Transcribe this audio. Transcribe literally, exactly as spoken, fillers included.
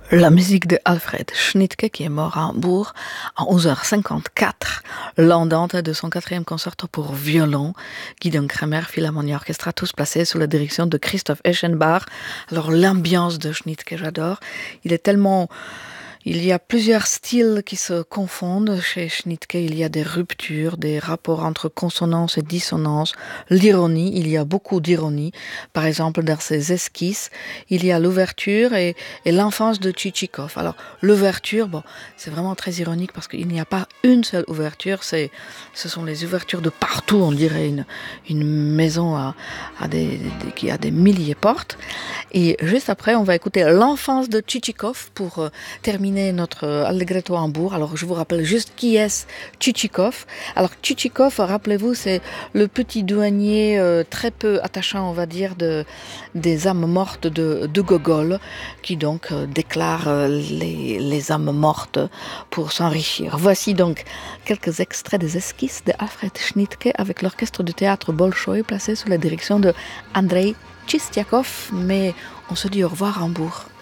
La musique de Alfred Schnittke, qui est mort à Hambourg en onze heures cinquante-quatre, l'andante de son quatrième concerto pour violon, Gideon Kremer, Philharmonie Orchestra, tous placés sous la direction de Christoph Eschenbach. Alors l'ambiance de Schnittke, j'adore. Il est tellement... Il y a plusieurs styles qui se confondent chez Schnittke. Il y a des ruptures, des rapports entre consonance et dissonance, l'ironie. Il y a beaucoup d'ironie. Par exemple, dans ses esquisses, il y a l'ouverture et, et l'enfance de Tchitchikov. Alors, l'ouverture, bon, c'est vraiment très ironique parce qu'il n'y a pas une seule ouverture. C'est, ce sont les ouvertures de partout. On dirait une, une maison à, à des, des, qui a des milliers de portes. Et juste après, on va écouter l'enfance de Tchitchikov pour euh, terminer notre Allegretto Hambourg. Alors, je vous rappelle juste qui est Tchitchikov. Alors, Tchitchikov, rappelez-vous, c'est le petit douanier euh, très peu attachant, on va dire, de, des âmes mortes de, de Gogol, qui donc euh, déclare euh, les, les âmes mortes pour s'enrichir. Voici donc quelques extraits des esquisses de Alfred Schnittke avec l'orchestre du théâtre Bolchoï placé sous la direction de Andrei Chistiakov. Mais on se dit au revoir à Hambourg.